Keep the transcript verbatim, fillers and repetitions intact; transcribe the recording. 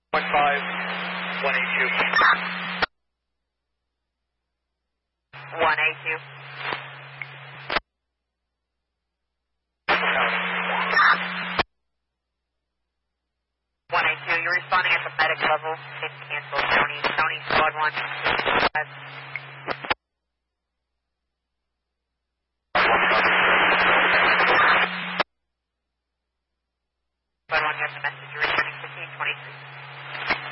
one five, one eight two. one eight two. one eight two, you're responding at the medic level. It's canceled. Tony, Tony, squad one. Squad one, you have the message. You're returning fifteen twenty-three.